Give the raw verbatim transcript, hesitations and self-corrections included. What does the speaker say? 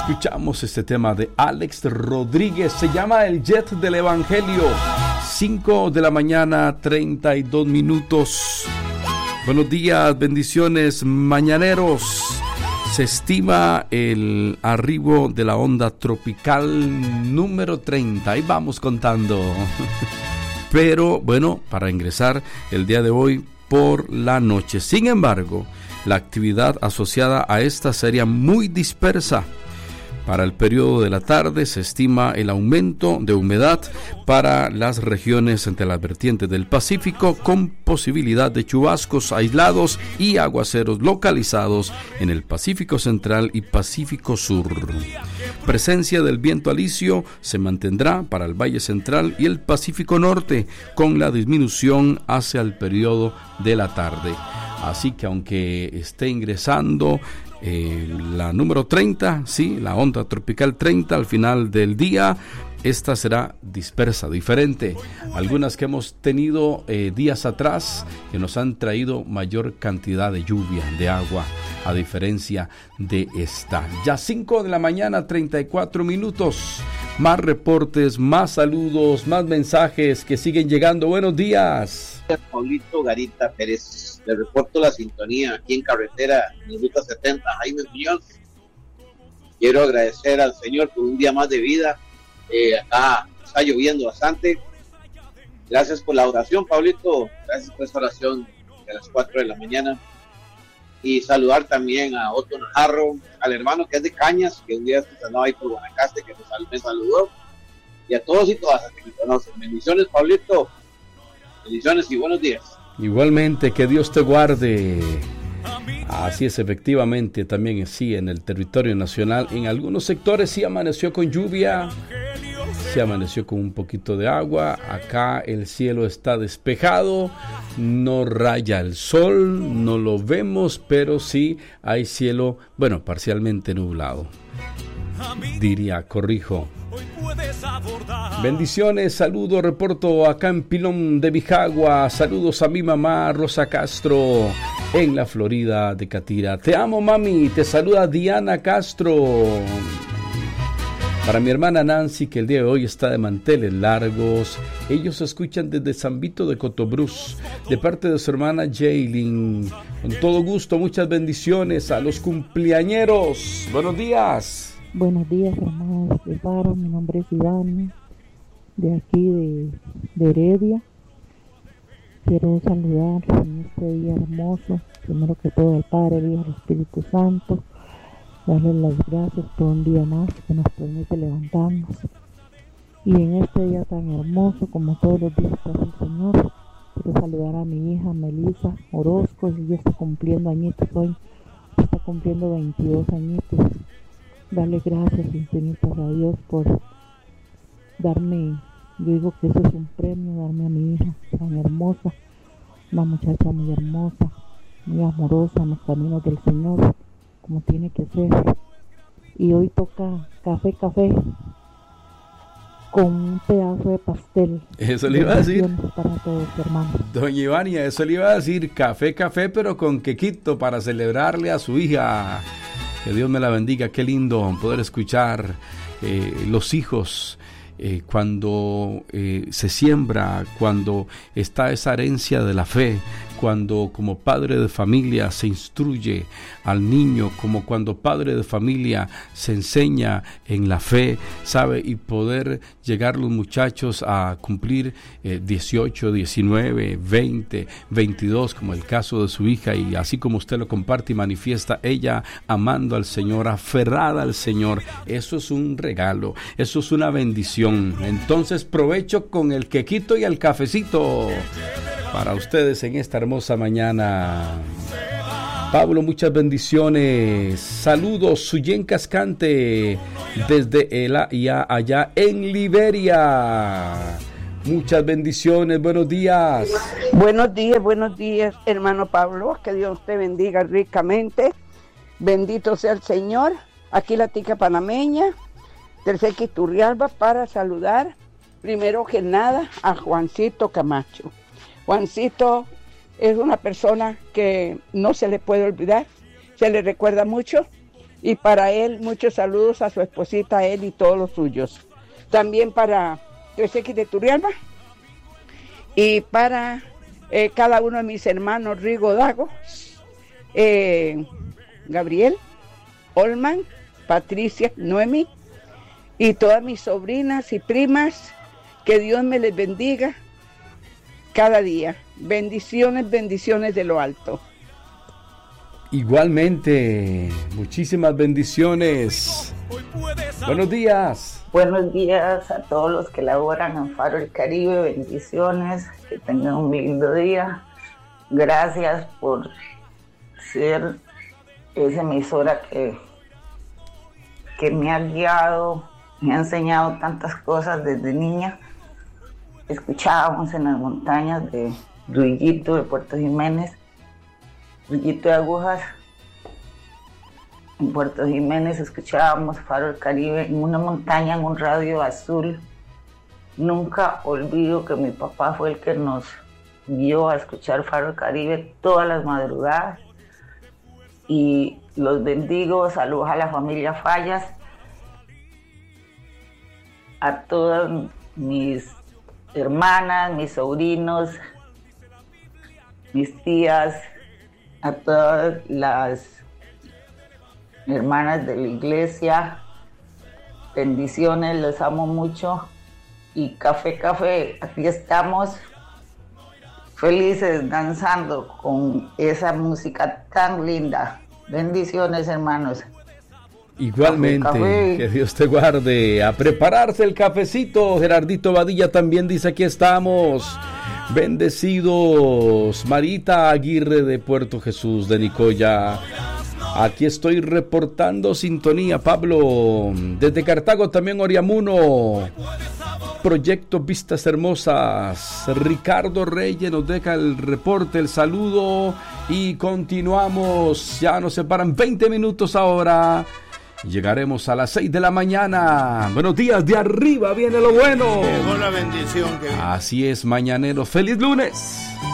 Escuchamos este tema de Alex Rodríguez, se llama El Jet del Evangelio. cinco de la mañana, treinta y dos minutos. Buenos días, bendiciones mañaneros. Se estima el arribo de la onda tropical número treinta. Ahí vamos contando. Pero bueno, para ingresar el día de hoy por la noche. Sin embargo, la actividad asociada a esta sería muy dispersa. Para el periodo de la tarde se estima el aumento de humedad para las regiones entre las vertientes del Pacífico, con posibilidad de chubascos aislados y aguaceros localizados en el Pacífico Central y Pacífico Sur. Presencia del viento alisio se mantendrá para el Valle Central y el Pacífico Norte, con la disminución hacia el periodo de la tarde. Así que aunque esté ingresando eh, la número treinta, sí, la onda tropical treinta al final del día, esta será dispersa, diferente. Algunas que hemos tenido eh, días atrás que nos han traído mayor cantidad de lluvia, de agua, a diferencia de esta. Ya cinco de la mañana, treinta y cuatro minutos. Más reportes, más saludos, más mensajes que siguen llegando. Buenos días. Paulito Garita Pérez. Le reporto la sintonía aquí en carretera, en ruta setenta, Jaime Muñoz. Quiero agradecer al Señor por un día más de vida. Eh, acá está lloviendo bastante. Gracias por la oración, Pablito. Gracias por esta oración de las cuatro de la mañana. Y saludar también a Otto Najarro, al hermano que es de Cañas, que un día se andaba ahí por Guanacaste, que me saludó. Y a todos y todas que me conocen. Bendiciones, Pablito. Bendiciones y buenos días. Igualmente, que Dios te guarde. Así es, efectivamente, también sí, en el territorio nacional, en algunos sectores sí amaneció con lluvia, sí amaneció con un poquito de agua. Acá el cielo está despejado, no raya el sol, no lo vemos, pero sí hay cielo, bueno, parcialmente nublado, diría, corrijo. Bendiciones, saludo, reporto acá en Pilón de Bijagua. Saludos a mi mamá Rosa Castro en la Florida de Catira. Te amo, mami. Te saluda Diana Castro. Para mi hermana Nancy, que el día de hoy está de manteles largos. Ellos escuchan desde San Vito de Cotobruz, de parte de su hermana Jaylin. Con todo gusto, muchas bendiciones a los cumpleañeros. Buenos días. Buenos días, hermanos de Faro. Mi nombre es Iván, de aquí de, de Heredia. Quiero saludar en este día hermoso, primero que todo al Padre, al Hijo y al Espíritu Santo. Darles las gracias por un día más que nos permite levantarnos. Y en este día tan hermoso, como todos los días que hace el Señor, quiero saludar a mi hija Melissa Orozco. Ella está cumpliendo añitos hoy, está cumpliendo veintidós añitos. Darle gracias infinitas a Dios por darme, yo digo que eso es un premio, darme a mi hija tan hermosa, una muchacha muy hermosa, muy amorosa en los caminos del Señor, como tiene que ser. Y hoy toca café, café, con un pedazo de pastel. Eso le iba a decir. Para todos, hermanos. Doña Ivania, eso le iba a decir, café, café, pero con quequito para celebrarle a su hija. Que Dios me la bendiga, qué lindo poder escuchar eh, los hijos eh, cuando eh, se siembra, cuando está esa herencia de la fe, cuando como padre de familia se instruye al niño, como cuando padre de familia se enseña en la fe, sabe, y poder llegar los muchachos a cumplir eh, dieciocho, diecinueve, veinte, veintidós, como el caso de su hija, y así como usted lo comparte y manifiesta, ella amando al Señor, aferrada al Señor. Eso es un regalo, eso es una bendición. Entonces provecho con el quequito y el cafecito para ustedes en esta hermosa mañana. Pablo, muchas bendiciones. Saludos, Suyen Cascante, desde el allá, allá en Liberia. Muchas bendiciones, buenos días. Buenos días, buenos días, hermano Pablo. Que Dios te bendiga ricamente. Bendito sea el Señor. Aquí la tica panameña, Tercer Quiturrialba, para saludar primero que nada a Juancito Camacho. Juancito es una persona que no se le puede olvidar, se le recuerda mucho, Y para él, muchos saludos a su esposita, a él y todos los suyos. También para tres equis de Turrialba y para eh, cada uno de mis hermanos, Rigo Dago, eh, Gabriel, Olman, Patricia, Noemi y todas mis sobrinas y primas. Que Dios me les bendiga cada día. Bendiciones, bendiciones de lo alto. Igualmente, muchísimas bendiciones. Buenos días. Buenos días a todos los que laboran en Faro del Caribe. Bendiciones, que tengan un lindo día. Gracias por ser esa emisora que, que me ha guiado, me ha enseñado tantas cosas desde niña. Escuchábamos en las montañas de Ruillito de Puerto Jiménez, Ruillito de Agujas. En Puerto Jiménez escuchábamos Faro del Caribe en una montaña, en un radio azul. Nunca olvido que mi papá fue el que nos guió a escuchar Faro del Caribe todas las madrugadas. Y los bendigo, saludos a la familia Fallas, a todas mis hermanas, mis sobrinos, mis tías, a todas las hermanas de la iglesia. Bendiciones, los amo mucho. Y café, café, aquí estamos felices danzando con esa música tan linda. Bendiciones, hermanos. Igualmente, Café, café. Que Dios te guarde. A prepararse el cafecito. Gerardito Badilla también dice: aquí estamos. Bendecidos. Marita Aguirre de Puerto Jesús de Nicoya. Aquí estoy reportando sintonía. Pablo desde Cartago, también Oriamuno. Proyecto Vistas Hermosas. Ricardo Reyes nos deja el reporte, el saludo y continuamos. Ya nos separan veinte minutos ahora. Llegaremos a las seis de la mañana. Buenos días, de arriba viene lo bueno. Llegó la bendición que... Así es, mañaneros. ¡Feliz lunes!